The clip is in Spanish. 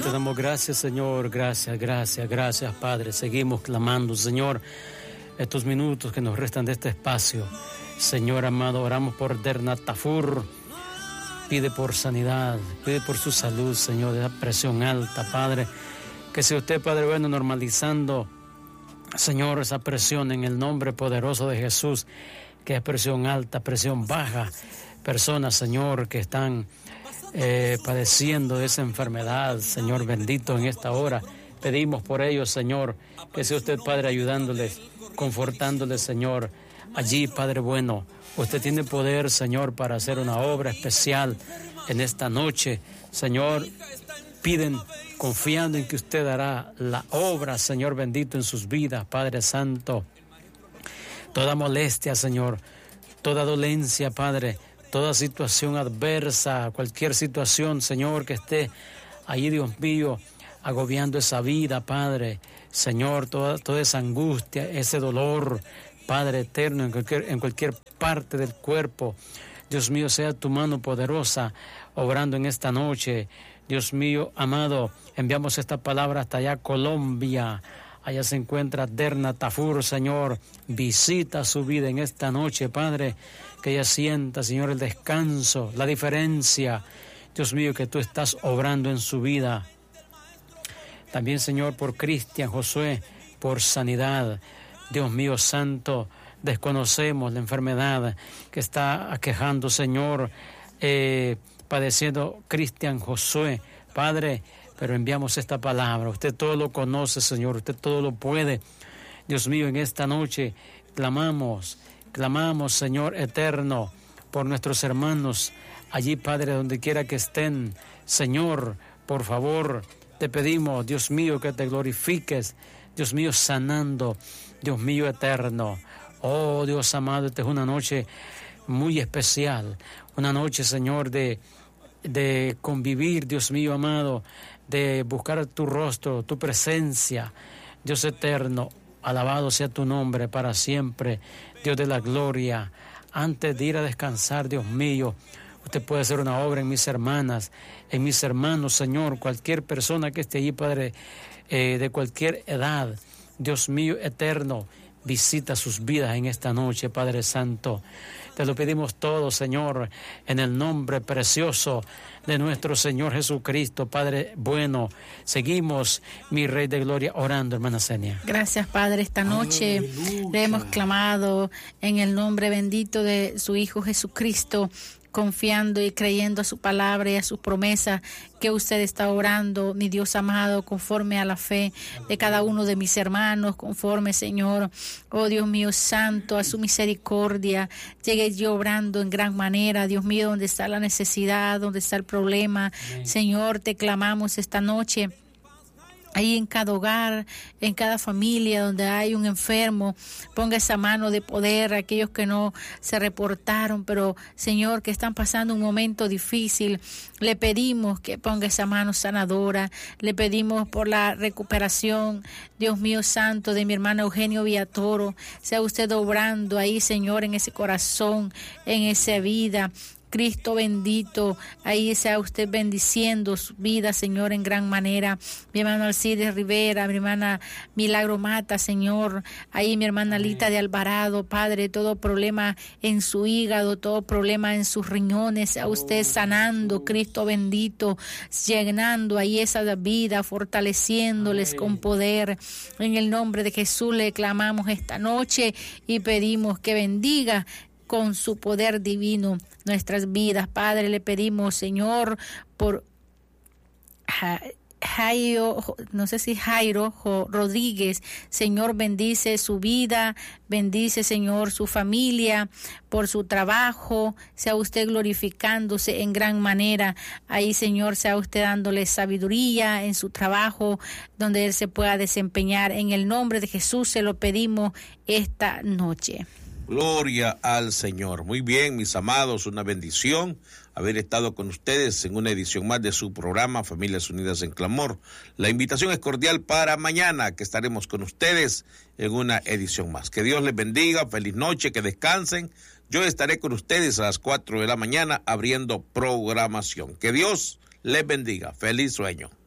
te damos gracias, Señor. Gracias, Padre. Seguimos clamando, Señor, estos minutos que nos restan de este espacio. Señor amado, oramos por Derna Tafur. Pide por sanidad, pide por su salud, Señor, de la presión alta, Padre. Que sea usted, Padre bueno, normalizando, Señor, esa presión en el nombre poderoso de Jesús, que es presión alta, presión baja. Personas, Señor, que están padeciendo de esa enfermedad, Señor bendito, en esta hora. Pedimos por ellos, Señor, que sea usted, Padre, ayudándoles, confortándoles, Señor. Allí, Padre bueno, usted tiene poder, Señor, para hacer una obra especial en esta noche. Señor, piden confiando en que usted hará la obra, Señor bendito, en sus vidas, Padre Santo. Toda molestia, Señor, toda dolencia, Padre, toda situación adversa, cualquier situación, Señor, que esté ahí, Dios mío, agobiando esa vida, Padre. Señor, toda esa angustia, ese dolor, Padre eterno, en cualquier parte del cuerpo. Dios mío, sea tu mano poderosa obrando en esta noche. Dios mío, amado, enviamos esta palabra hasta allá, Colombia. Allá se encuentra Derna Tafur, Señor. Visita su vida en esta noche, Padre. Que ella sienta, Señor, el descanso, la diferencia. Dios mío, que tú estás obrando en su vida. También, Señor, por Cristian Josué, por sanidad. Dios mío santo, desconocemos la enfermedad que está aquejando, Señor, padeciendo Cristian Josué, Padre, pero enviamos esta palabra. Usted todo lo conoce, Señor, usted todo lo puede. Dios mío, en esta noche clamamos, Señor eterno, por nuestros hermanos allí, Padre, donde quiera que estén. Señor, por favor, te pedimos, Dios mío, que te glorifiques, Dios mío, sanando, Dios mío eterno. Oh, Dios amado, esta es una noche muy especial, una noche, Señor, de convivir, Dios mío amado, de buscar tu rostro, tu presencia. Dios eterno, alabado sea tu nombre para siempre, Dios de la gloria. Antes de ir a descansar, Dios mío, usted puede hacer una obra en mis hermanas, en mis hermanos, Señor, cualquier persona que esté allí, Padre, de cualquier edad. Dios mío eterno, visita sus vidas en esta noche, Padre Santo. Te lo pedimos todo, Señor, en el nombre precioso de nuestro Señor Jesucristo, Padre bueno. Seguimos, mi Rey de Gloria, orando, hermana Senia. Gracias, Padre. Esta noche Aleluya. le hemos clamado en el nombre bendito de su Hijo Jesucristo, confiando y creyendo a su palabra y a sus promesas, que usted está orando, mi Dios amado, conforme a la fe de cada uno de mis hermanos, conforme, Señor, oh Dios mío santo, a su misericordia. Llegue yo obrando en gran manera, Dios mío, donde está la necesidad, donde está el problema. Amén. Señor, te clamamos esta noche. Ahí en cada hogar, en cada familia donde hay un enfermo, ponga esa mano de poder. Aquellos que no se reportaron, pero Señor, que están pasando un momento difícil, le pedimos que ponga esa mano sanadora. Le pedimos por la recuperación, Dios mío santo, de mi hermano Eugenio Villatoro. Sea usted obrando ahí, Señor, en ese corazón, en esa vida. Cristo bendito, ahí sea usted bendiciendo su vida, Señor, en gran manera. Mi hermano Alcides Rivera, mi hermana Milagro Mata, Señor, ahí mi hermana Lita de Alvarado, Padre, todo problema en su hígado, todo problema en sus riñones, sea usted sanando, Cristo bendito, llenando ahí esa vida, fortaleciéndoles con poder. En el nombre de Jesús le clamamos esta noche y pedimos que bendiga con su poder divino nuestras vidas. Padre, le pedimos, Señor, por Jairo, no sé si Jairo Rodríguez, Señor, bendice su vida, bendice, Señor, su familia, por su trabajo, sea usted glorificándose en gran manera, ahí, Señor, sea usted dándole sabiduría en su trabajo, donde él se pueda desempeñar. En el nombre de Jesús se lo pedimos esta noche. Gloria al Señor. Muy bien, mis amados, una bendición haber estado con ustedes en una edición más de su programa Familias Unidas en Clamor. La invitación es cordial para mañana, que estaremos con ustedes en una edición más. Que Dios les bendiga, feliz noche, que descansen. Yo estaré con ustedes a las 4 de la mañana abriendo programación. Que Dios les bendiga. Feliz sueño.